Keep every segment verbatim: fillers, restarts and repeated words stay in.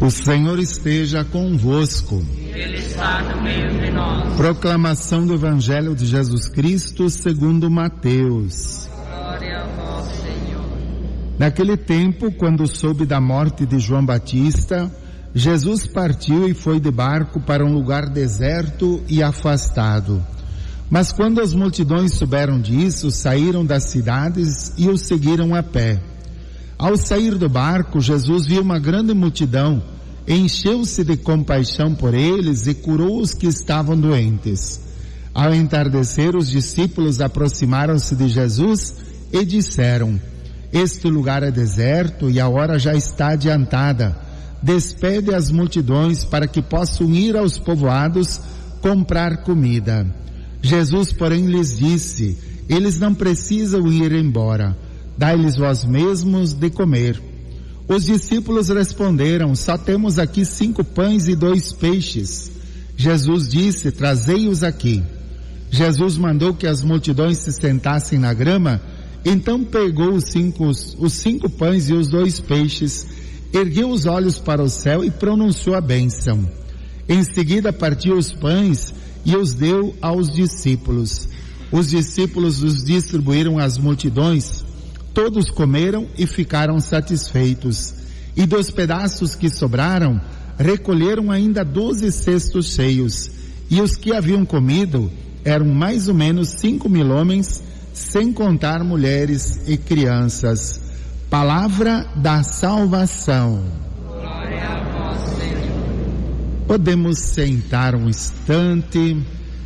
O Senhor esteja convosco. Ele está no meio de nós. Proclamação do Evangelho de Jesus Cristo segundo Mateus. Glória a vós, Senhor. Naquele tempo, quando soube da morte de João Batista, Jesus partiu e foi de barco para um lugar deserto e afastado. Mas quando as multidões souberam disso, saíram das cidades e o seguiram a pé. Ao sair do barco, Jesus viu uma grande multidão, encheu-se de compaixão por eles e curou os que estavam doentes. Ao entardecer, os discípulos aproximaram-se de Jesus e disseram: Este lugar é deserto e a hora já está adiantada. Despede as multidões para que possam ir aos povoados comprar comida. Jesus, porém, lhes disse: Eles não precisam ir embora. Dai-lhes vós mesmos de comer. Os discípulos responderam: Só temos aqui cinco pães e dois peixes. Jesus disse: Trazei-os aqui. Jesus mandou que as multidões se sentassem na grama. Então pegou os cinco, os cinco pães e os dois peixes, ergueu os olhos para o céu e pronunciou a bênção. Em seguida partiu os pães e os deu aos discípulos. Os discípulos os distribuíram às multidões. Todos comeram e ficaram satisfeitos. E dos pedaços que sobraram, recolheram ainda doze cestos cheios. E os que haviam comido eram mais ou menos cinco mil homens, sem contar mulheres e crianças. Palavra da salvação. Glória a vós, Senhor. Podemos sentar um instante.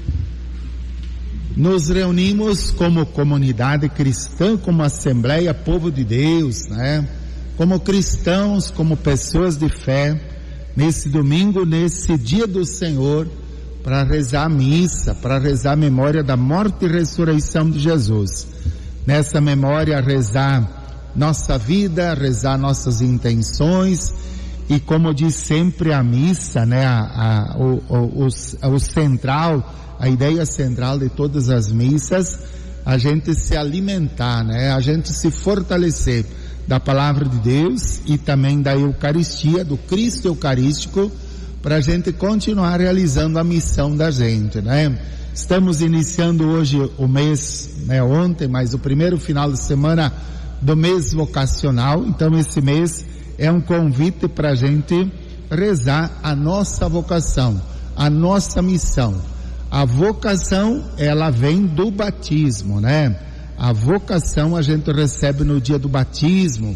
Nos reunimos como comunidade cristã, como Assembleia Povo de Deus, né? Como cristãos, como pessoas de fé, nesse domingo, nesse dia do Senhor, para rezar a missa, para rezar a memória da morte e ressurreição de Jesus. Nessa memória, rezar nossa vida, rezar nossas intenções, e como diz sempre a missa, né, a, a, o, o, o, o central, a ideia central de todas as missas, a gente se alimentar, né, a gente se fortalecer da palavra de Deus e também da Eucaristia, do Cristo Eucarístico, para a gente continuar realizando a missão da gente, né? Estamos iniciando hoje o mês, né, ontem, mas o primeiro final de semana do mês vocacional. Então esse mês é um convite para a gente rezar a nossa vocação, a nossa missão. A vocação, ela vem do batismo, né? A vocação a gente recebe no dia do batismo,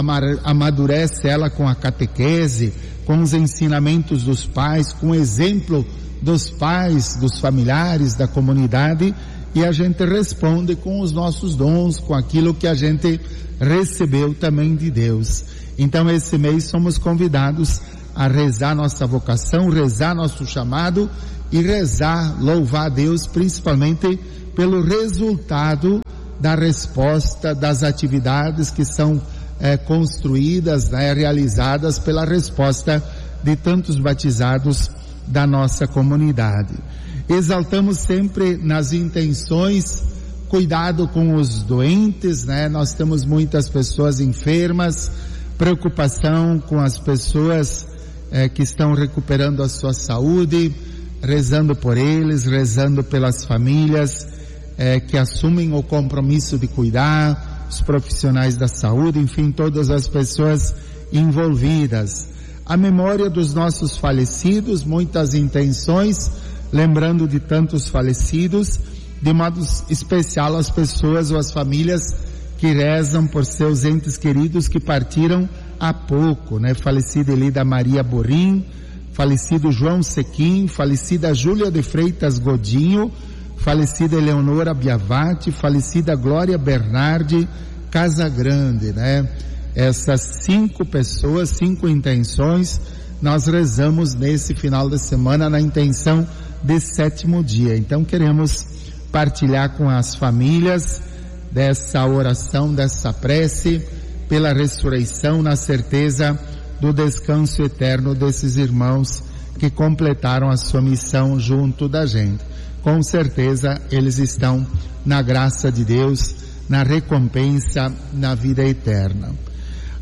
amadurece ela com a catequese, com os ensinamentos dos pais, com o exemplo dos pais, dos familiares, da comunidade, e a gente responde com os nossos dons, com aquilo que a gente recebeu também de Deus. Então esse mês somos convidados a rezar nossa vocação, rezar nosso chamado e rezar, louvar a Deus principalmente pelo resultado da resposta das atividades que são é, construídas, né, realizadas pela resposta de tantos batizados da nossa comunidade. Exaltamos sempre nas intenções cuidado com os doentes, né? Nós temos muitas pessoas enfermas, preocupação com as pessoas é, que estão recuperando a sua saúde, rezando por eles, rezando pelas famílias é, que assumem o compromisso de cuidar, os profissionais da saúde, enfim, todas as pessoas envolvidas. A memória dos nossos falecidos, muitas intenções, lembrando de tantos falecidos, de modo especial as pessoas ou as famílias que rezam por seus entes queridos que partiram há pouco, né? Falecida Elida Maria Borim, falecido João Sequim, falecida Júlia de Freitas Godinho, falecida Eleonora Biavati, falecida Glória Bernardi Casagrande, né? Essas cinco pessoas, cinco intenções, nós rezamos nesse final de semana na intenção de sétimo dia. Então queremos partilhar com as famílias dessa oração, dessa prece pela ressurreição, na certeza do descanso eterno desses irmãos que completaram a sua missão junto da gente. Com certeza eles estão na graça de Deus, na recompensa, na vida eterna.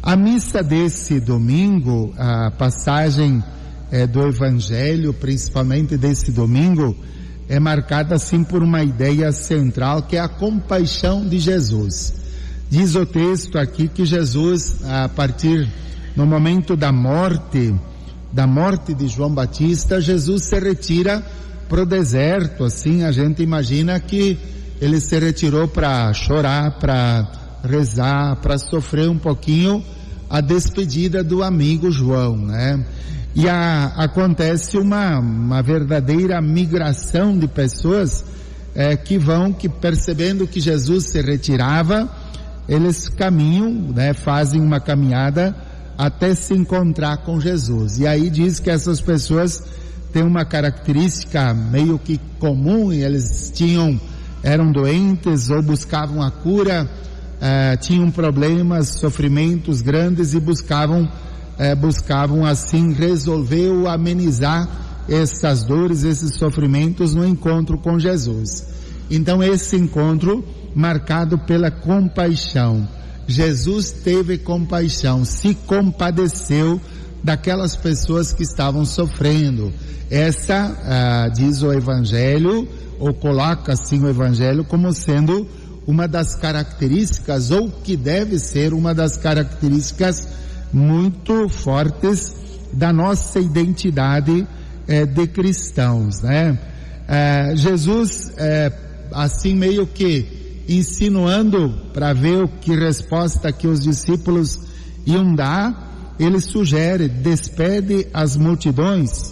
A missa desse domingo, a passagem é, do Evangelho, principalmente desse domingo, é marcada assim por uma ideia central, que é a compaixão de Jesus. Diz o texto aqui que Jesus, a partir no momento da morte, da morte de João Batista, Jesus se retira para o deserto. Assim a gente imagina que ele se retirou para chorar, para rezar, para sofrer um pouquinho a despedida do amigo João, né? E a, acontece uma, uma verdadeira migração de pessoas é, que vão, que percebendo que Jesus se retirava, eles caminham, né, fazem uma caminhada até se encontrar com Jesus. E aí diz que essas pessoas têm uma característica meio que comum, e eles tinham, eram doentes ou buscavam a cura, eh, tinham problemas, sofrimentos grandes e buscavam Eh, buscavam assim resolver ou amenizar essas dores, esses sofrimentos no encontro com Jesus. Então esse encontro marcado pela compaixão. Jesus teve compaixão, se compadeceu daquelas pessoas que estavam sofrendo. Essa, ah, diz o Evangelho, ou coloca assim o Evangelho como sendo uma das características, ou que deve ser uma das características muito fortes da nossa identidade eh, de cristãos, né? Eh, Jesus, eh, assim meio que insinuando para ver o que resposta que os discípulos iam dar, ele sugere, despede as multidões,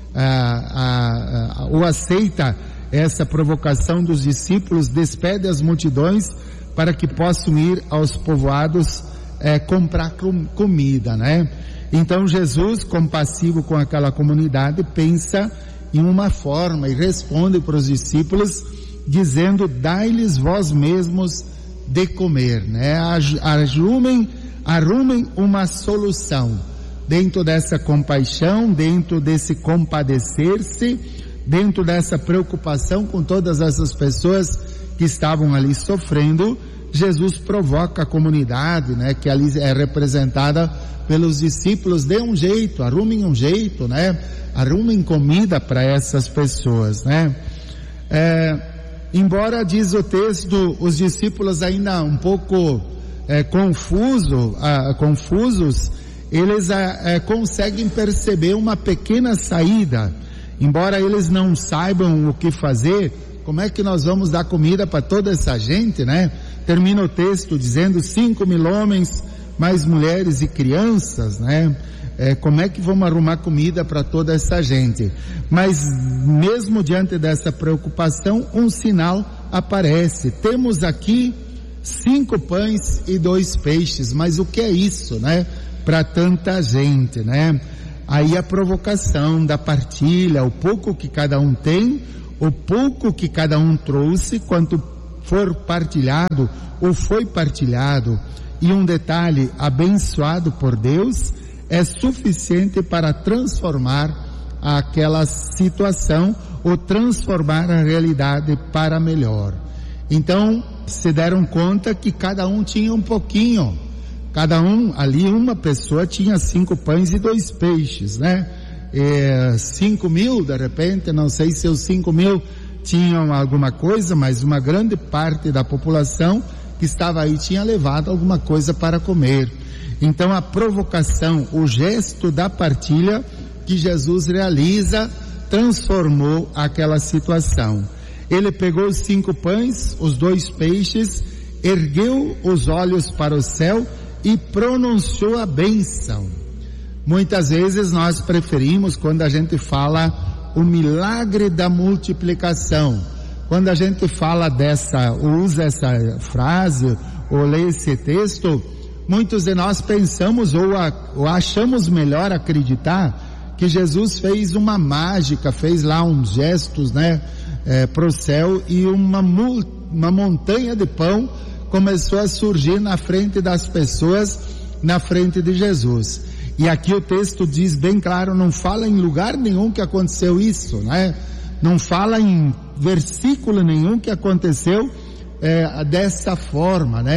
ah, ah, ou aceita essa provocação dos discípulos, despede as multidões para que possam ir aos povoados É, comprar com, comida, né? Então Jesus, compassivo com aquela comunidade, pensa em uma forma e responde para os discípulos dizendo: dai-lhes vós mesmos de comer, né? Arrumem, arrumem uma solução dentro dessa compaixão, dentro desse compadecer-se, dentro dessa preocupação com todas essas pessoas que estavam ali sofrendo. Jesus provoca a comunidade, né, que ali é representada pelos discípulos, dê um jeito, arrumem um jeito, né, arrumem comida para essas pessoas, né. É, embora, diz o texto, os discípulos ainda um pouco é, confuso, ah, confusos, eles ah, conseguem perceber uma pequena saída, embora eles não saibam o que fazer. Como é que nós vamos dar comida para toda essa gente, né? Termina o texto dizendo cinco mil homens, mais mulheres e crianças, né? É, como é que vamos arrumar comida para toda essa gente? Mas mesmo diante dessa preocupação, um sinal aparece. Temos aqui cinco pães e dois peixes, mas o que é isso, né? Para tanta gente, né? Aí a provocação da partilha, o pouco que cada um tem, o pouco que cada um trouxe, quanto for partilhado ou foi partilhado, e um detalhe, abençoado por Deus, é suficiente para transformar aquela situação ou transformar a realidade para melhor. Então se deram conta que cada um tinha um pouquinho, cada um ali, uma pessoa tinha cinco pães e dois peixes, né? É, cinco mil, de repente, não sei se os cinco mil tinham alguma coisa, mas uma grande parte da população que estava aí tinha levado alguma coisa para comer. Então a provocação, o gesto da partilha que Jesus realiza, transformou aquela situação. Ele pegou os cinco pães, os dois peixes, ergueu os olhos para o céu e pronunciou a bênção. Muitas vezes nós preferimos, quando a gente fala o milagre da multiplicação, quando a gente fala dessa, usa essa frase, ou lê esse texto, muitos de nós pensamos ou, a, ou achamos melhor acreditar que Jesus fez uma mágica, fez lá uns gestos, né, é, pro céu, e uma, uma montanha de pão começou a surgir na frente das pessoas, na frente de Jesus. E aqui o texto diz bem claro, não fala em lugar nenhum que aconteceu isso, né? Não fala em versículo nenhum que aconteceu é, dessa forma, né?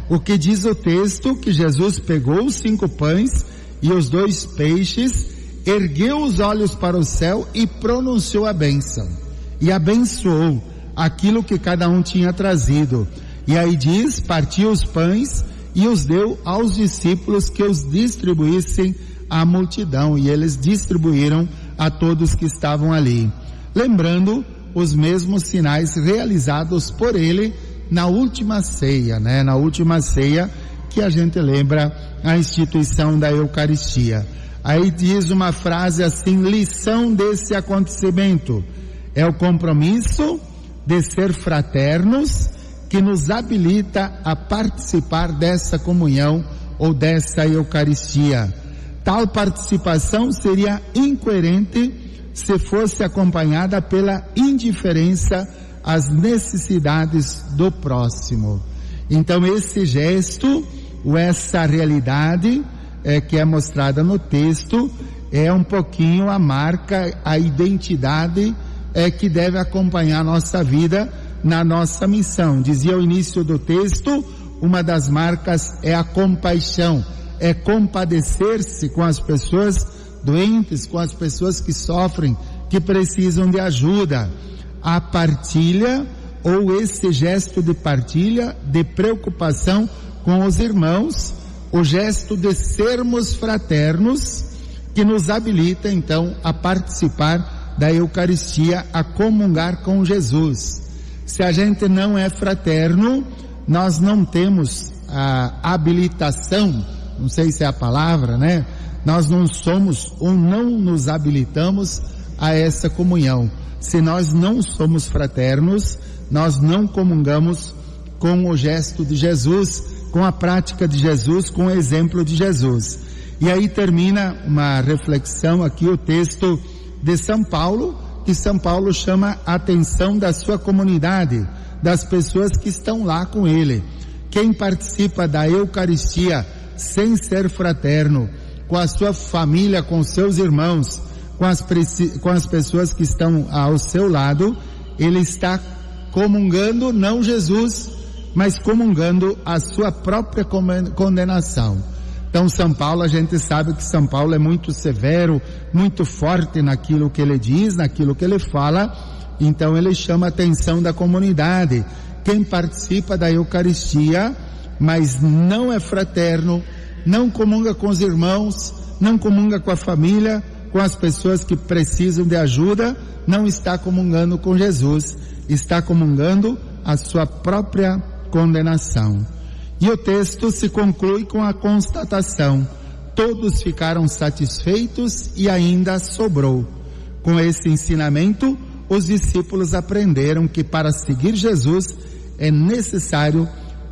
O que diz o texto? Que Jesus pegou os cinco pães e os dois peixes, ergueu os olhos para o céu e pronunciou a bênção. E abençoou aquilo que cada um tinha trazido. E aí diz, partiu os pães e os deu aos discípulos que os distribuíssem à multidão. E eles distribuíram a todos que estavam ali. Lembrando os mesmos sinais realizados por ele na última ceia, né? Na última ceia que a gente lembra a instituição da Eucaristia. Aí diz uma frase assim, lição desse acontecimento, é o compromisso de ser fraternos que nos habilita a participar dessa comunhão ou dessa Eucaristia. Tal participação seria incoerente se fosse acompanhada pela indiferença às necessidades do próximo. Então esse gesto, ou essa realidade é, que é mostrada no texto, é um pouquinho a marca, a identidade é, que deve acompanhar a nossa vida na nossa missão. Dizia ao início do texto, uma das marcas é a compaixão, é compadecer-se com as pessoas doentes, com as pessoas que sofrem, que precisam de ajuda. A partilha, ou esse gesto de partilha, de preocupação com os irmãos, o gesto de sermos fraternos, que nos habilita então a participar da Eucaristia, a comungar com Jesus. Se a gente não é fraterno, nós não temos a habilitação, não sei se é a palavra, né? Nós não somos ou não nos habilitamos a essa comunhão. Se nós não somos fraternos, nós não comungamos com o gesto de Jesus, com a prática de Jesus, com o exemplo de Jesus. E aí termina uma reflexão aqui, o texto de São Paulo, que São Paulo chama a atenção da sua comunidade, das pessoas que estão lá com ele. Quem participa da Eucaristia sem ser fraterno, com a sua família, com seus irmãos, com as, com as pessoas que estão ao seu lado, ele está comungando não Jesus, mas comungando a sua própria condenação. Então São Paulo, a gente sabe que São Paulo é muito severo, muito forte naquilo que ele diz, naquilo que ele fala, então ele chama a atenção da comunidade. Quem participa da Eucaristia, mas não é fraterno, não comunga com os irmãos, não comunga com a família, com as pessoas que precisam de ajuda, não está comungando com Jesus, está comungando a sua própria condenação. E o texto se conclui com a constatação: todos ficaram satisfeitos e ainda sobrou. Com esse ensinamento, os discípulos aprenderam que para seguir Jesus é necessário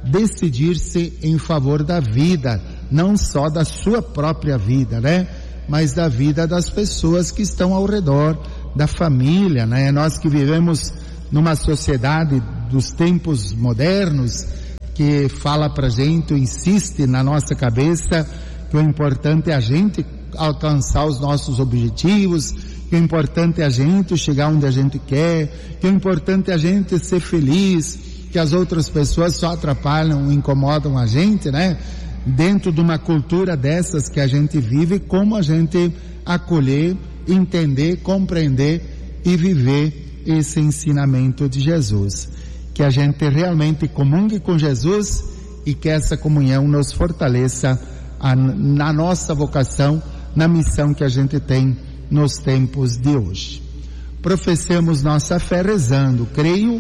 decidir-se em favor da vida, não só da sua própria vida, né? Mas da vida das pessoas que estão ao redor, da família, né? Nós que vivemos numa sociedade dos tempos modernos, que fala pra gente, insiste na nossa cabeça que o importante é a gente alcançar os nossos objetivos, que o importante é a gente chegar onde a gente quer, que o importante é a gente ser feliz, que as outras pessoas só atrapalham, incomodam a gente, né? Dentro de uma cultura dessas que a gente vive, como a gente acolher, entender, compreender e viver esse ensinamento de Jesus. Que a gente realmente comungue com Jesus e que essa comunhão nos fortaleça a, na nossa vocação, na missão que a gente tem nos tempos de hoje. Professemos nossa fé rezando, creio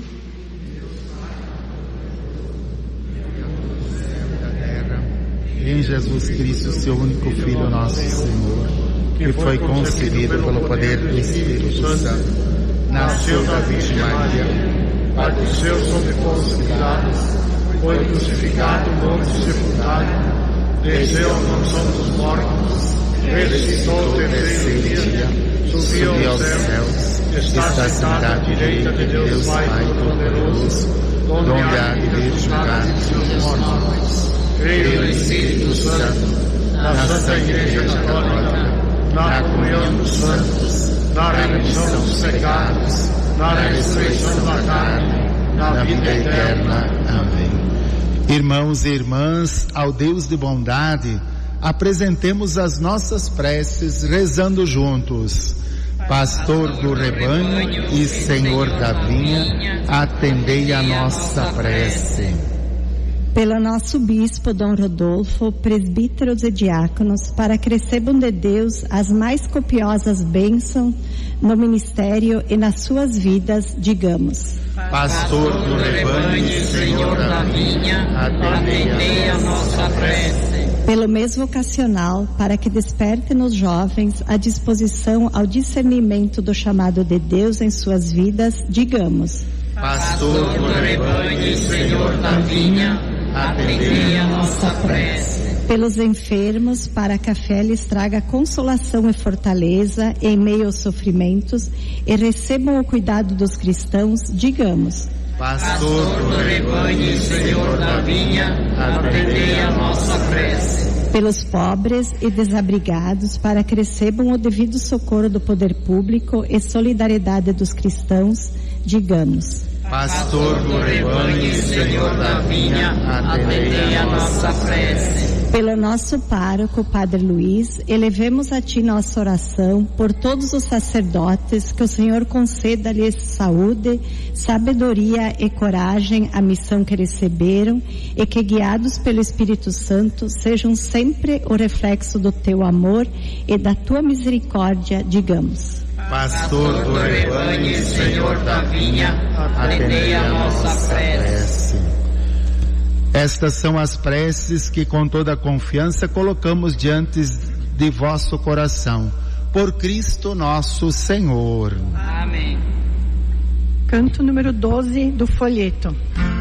em Jesus Cristo, seu único Filho, nosso Senhor, que foi concebido pelo poder do Espírito Santo, nasceu da Virgem Maria, padeceu sob Pôncio Pilatos, foi crucificado, morto e sepultado, desceu à mansão dos mortos, ressuscitou ao terceiro dia, subiu aos céus, está sentado à direita de Deus Pai Todo-Poderoso, onde há de vir julgar os mortos. Creio no Espírito Santo, na Santa Igreja Católica, na comunhão dos santos, na remissão dos pecados, na ressurreição da carne, na vida eterna. Amém. Irmãos e irmãs, ao Deus de bondade, apresentemos as nossas preces rezando juntos. Pastor do rebanho e Senhor da vinha, atendei a nossa prece. Pelo nosso bispo Dom Rodolfo, presbíteros e diáconos, para que recebam de Deus as mais copiosas bênçãos no ministério e nas suas vidas, digamos: Pastor do rebanho e Senhor da vinha, atendei a nossa prece. Pelo mês vocacional, para que desperte nos jovens a disposição ao discernimento do chamado de Deus em suas vidas, digamos: Pastor do rebanho e Senhor da vinha, atendei a nossa prece. Pelos enfermos, para que a fé lhes traga consolação e fortaleza em meio aos sofrimentos e recebam o cuidado dos cristãos, digamos: Pastor do rebanho e Senhor da vinha, atendei a nossa prece. Pelos pobres e desabrigados, para que recebam o devido socorro do poder público e solidariedade dos cristãos, digamos: Pastor do rebanho e Senhor da vinha, atendei a nossa prece. Pelo nosso pároco, Padre Luiz, elevemos a Ti nossa oração por todos os sacerdotes, que o Senhor conceda-lhes saúde, sabedoria e coragem à missão que receberam e que, guiados pelo Espírito Santo, sejam sempre o reflexo do Teu amor e da Tua misericórdia, digamos: Pastor do rebanho e Senhor da vinha, atendei a nossa prece. Estas são as preces que com toda a confiança colocamos diante de vosso coração. Por Cristo nosso Senhor. Amém. Canto número doze do folheto.